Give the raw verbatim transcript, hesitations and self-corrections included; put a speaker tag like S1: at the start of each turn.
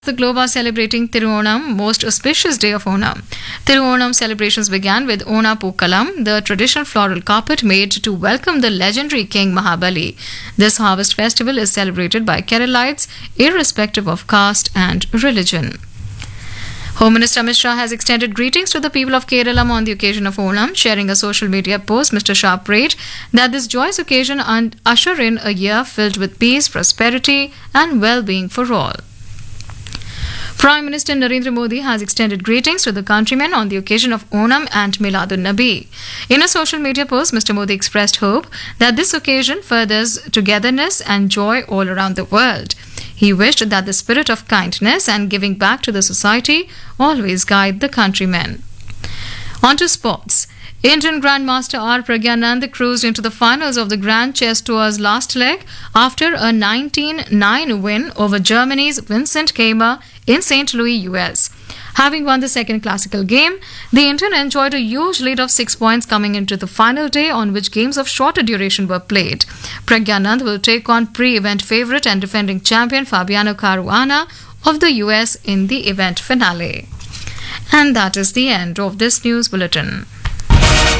S1: The globe are celebrating Tiruonam, most auspicious day of Onam. Tiruonam celebrations began with Ona Pookalam, the traditional floral carpet made to welcome the legendary King Mahabali. This harvest festival is celebrated by Keralites irrespective of caste and religion. Home Minister Amit Shah has extended greetings to the people of Kerala on the occasion of Onam. Sharing a social media post, Mister Shah prayed that this joyous occasion and usher in a year filled with peace, prosperity and well-being for all. Prime Minister Narendra Modi has extended greetings to the countrymen on the occasion of Onam and Miladun Nabi. In a social media post, Mister Modi expressed hope that this occasion furthers togetherness and joy all around the world. He wished that the spirit of kindness and giving back to the society always guide the countrymen. On to sports. Indian Grandmaster R. Pragyanand cruised into the finals of the Grand Chess Tour's last leg after a nineteen nine win over Germany's Vincent Keimer in Saint Louis, U S. Having won the second classical game, the Indian enjoyed a huge lead of six points coming into the final day, on which games of shorter duration were played. Pragyanand will take on pre-event favourite and defending champion Fabiano Caruana of the U S in the event finale. And that is the end of this news bulletin.